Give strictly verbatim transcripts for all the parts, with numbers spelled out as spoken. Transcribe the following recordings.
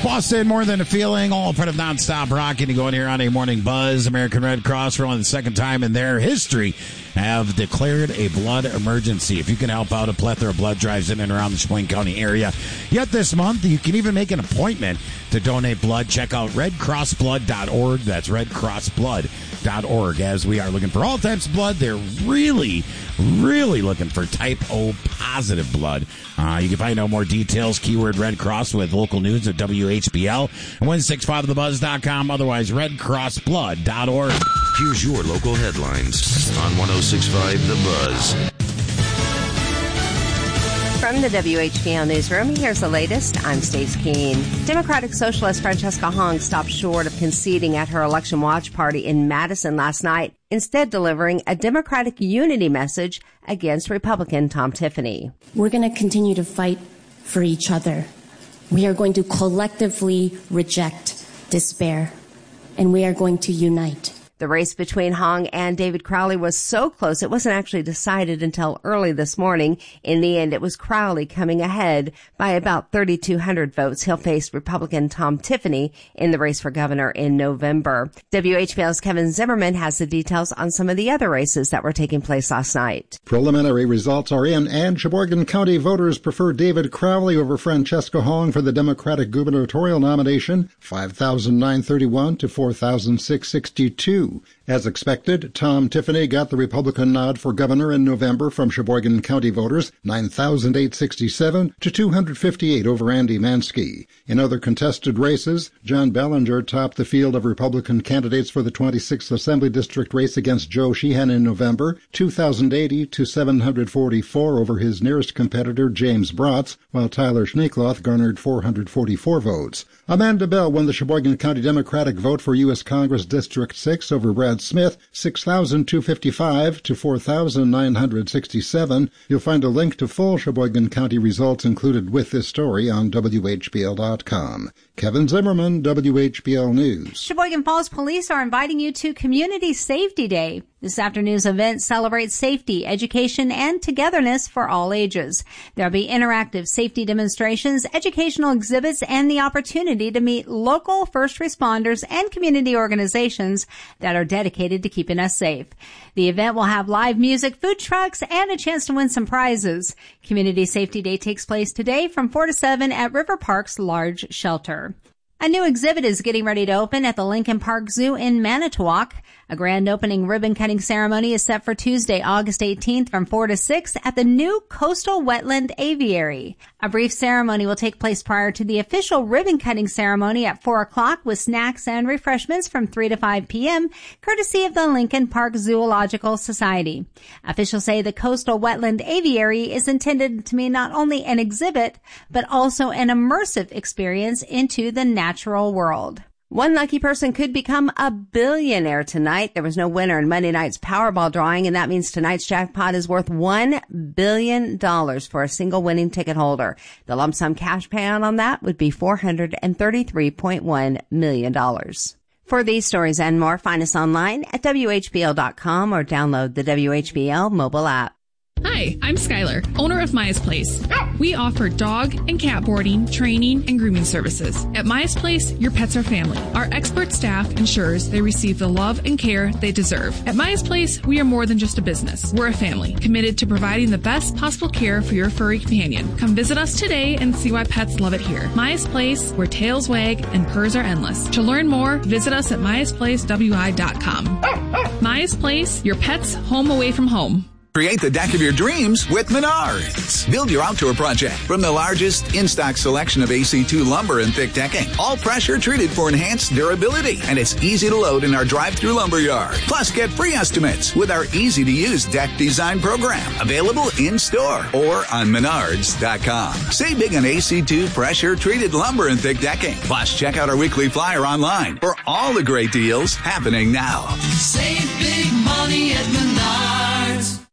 Boston, More Than a Feeling, all part of nonstop rock. And you go in here on a morning buzz. American Red Cross, for only the second time in their history, have declared a blood emergency. If you can help out, a plethora of blood drives in and around the Sheboygan County area. Yet this month, you can even make an appointment to donate blood. Check out red cross blood dot org. That's red cross blood dot org. As we are looking for all types of blood, they're really, really looking for type O positive blood. Uh, you can find out more details, keyword Red Cross, with local news at W H B L and one sixty-five the buzz dot com. Otherwise, red cross blood dot org. Here's your local headlines on one oh six point five The Buzz. From the W H B L Newsroom, here's the latest. I'm Stace Keene. Democratic Socialist Francesca Hong stopped short of conceding at her election watch party in Madison last night, instead delivering a Democratic unity message against Republican Tom Tiffany. We're going to continue to fight for each other. We are going to collectively reject despair, and we are going to unite. The race between Hong and David Crowley was so close it wasn't actually decided until early this morning. In the end, it was Crowley coming ahead by about thirty-two hundred votes. He'll face Republican Tom Tiffany in the race for governor in November. W H B L's Kevin Zimmerman has the details on some of the other races that were taking place last night. Preliminary results are in, and Sheboygan County voters prefer David Crowley over Francesca Hong for the Democratic gubernatorial nomination, five thousand nine hundred thirty-one to four thousand six hundred sixty-two. As expected, Tom Tiffany got the Republican nod for governor in November from Sheboygan County voters, nine thousand eight hundred sixty-seven to two hundred fifty-eight over Andy Mansky. In other contested races, John Bellinger topped the field of Republican candidates for the twenty-sixth Assembly District race against Joe Sheehan in November, two thousand eighty to seven hundred forty-four over his nearest competitor, James Bratz, while Tyler Schneekloth garnered four hundred forty-four votes. Amanda Bell won the Sheboygan County Democratic vote for U S Congress District six over Brad Smith, six thousand two hundred fifty-five to four thousand nine hundred sixty-seven. You'll find a link to full Sheboygan County results included with this story on W H B L dot com. Kevin Zimmerman, W H B L News. Sheboygan Falls Police are inviting you to Community Safety Day. This afternoon's event celebrates safety, education, and togetherness for all ages. There'll be interactive safety demonstrations, educational exhibits, and the opportunity to meet local first responders and community organizations that are dedicated to keeping us safe. The event will have live music, food trucks, and a chance to win some prizes. Community Safety Day takes place today from four to seven at River Park's large shelter. A new exhibit is getting ready to open at the Lincoln Park Zoo in Manitowoc. A grand opening ribbon-cutting ceremony is set for Tuesday, August eighteenth from four to six at the new Coastal Wetland Aviary. A brief ceremony will take place prior to the official ribbon-cutting ceremony at four o'clock with snacks and refreshments from three to five p.m., courtesy of the Lincoln Park Zoological Society. Officials say the Coastal Wetland Aviary is intended to be not only an exhibit, but also an immersive experience into the natural world. One lucky person could become a billionaire tonight. There was no winner in Monday night's Powerball drawing, and that means tonight's jackpot is worth one billion dollars for a single winning ticket holder. The lump sum cash payout on that would be four hundred thirty-three point one million dollars. For these stories and more, find us online at W H B L dot com or download the W H B L mobile app. Hi, I'm Skylar, owner of Maya's Place. We offer dog and cat boarding, training, and grooming services. At Maya's Place, your pets are family. Our expert staff ensures they receive the love and care they deserve. At Maya's Place, we are more than just a business. We're a family, committed to providing the best possible care for your furry companion. Come visit us today and see why pets love it here. Maya's Place, where tails wag and purrs are endless. To learn more, visit us at myas place w i dot com. Maya's Place, your pet's home away from home. Create the deck of your dreams with Menards. Build your outdoor project from the largest in-stock selection of A C two lumber and thick decking. All pressure treated for enhanced durability. And it's easy to load in our drive-through lumber yard. Plus, get free estimates with our easy-to-use deck design program. Available in-store or on menards dot com. Save big on A C two pressure-treated lumber and thick decking. Plus, check out our weekly flyer online for all the great deals happening now. Save big money at Menards.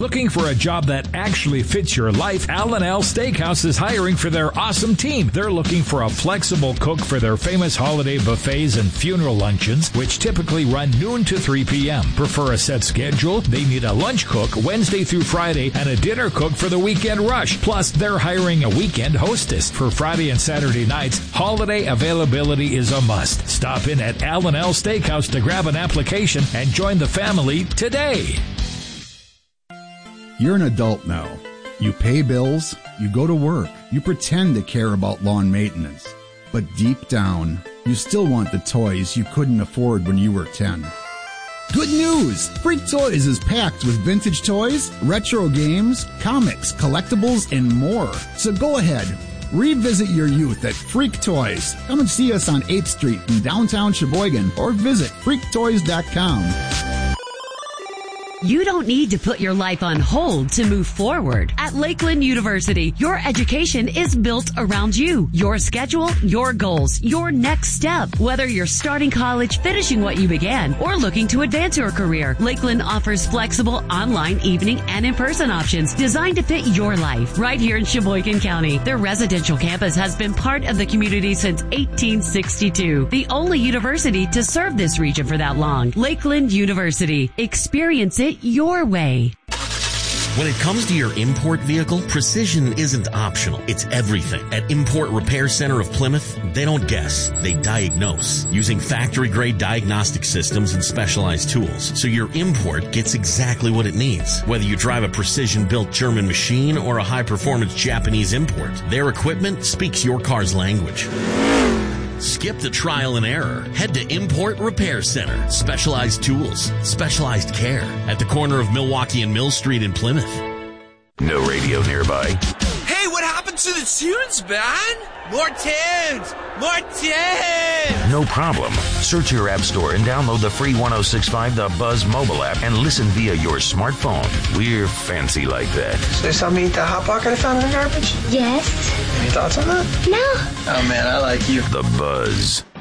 Looking for a job that actually fits your life? Alan L. Steakhouse is hiring for their awesome team. They're looking for a flexible cook for their famous holiday buffets and funeral luncheons, which typically run noon to three p.m. Prefer a set schedule? They need a lunch cook Wednesday through Friday and a dinner cook for the weekend rush. Plus, they're hiring a weekend hostess for Friday and Saturday nights. Holiday availability is a must. Stop in at Alan L. Steakhouse to grab an application and join the family today. You're an adult now. You pay bills, you go to work, you pretend to care about lawn maintenance. But deep down, you still want the toys you couldn't afford when you were ten. Good news! Freak Toys is packed with vintage toys, retro games, comics, collectibles, and more. So go ahead, revisit your youth at Freak Toys. Come and see us on eighth Street in downtown Sheboygan or visit freak toys dot com. You don't need to put your life on hold to move forward. At Lakeland University, your education is built around you, your schedule, your goals, your next step. Whether you're starting college, finishing what you began, or looking to advance your career, Lakeland offers flexible online, evening, and in-person options designed to fit your life. Right here in Sheboygan County, their residential campus has been part of the community since eighteen sixty-two. The only university to serve this region for that long. Lakeland University. Experience it your way. When it comes to your import vehicle, precision isn't optional. It's everything. At Import Repair Center of Plymouth, they don't guess. They diagnose using factory-grade diagnostic systems and specialized tools. So your import gets exactly what it needs. Whether you drive a precision-built German machine or a high-performance Japanese import, their equipment speaks your car's language. Skip the trial and error. Head to Import Repair Center. Specialized tools, specialized care at the corner of Milwaukee and Mill Street in Plymouth. No radio nearby. Hey, what happened to the tunes, man? More tunes! More tunes! No problem. Search your app store and download the free one oh six point five The Buzz mobile app and listen via your smartphone. We're fancy like that. So you saw me eat that Hot Pocket I found in the garbage? Yes. Any thoughts on that? No. Oh, man, I like you. The Buzz.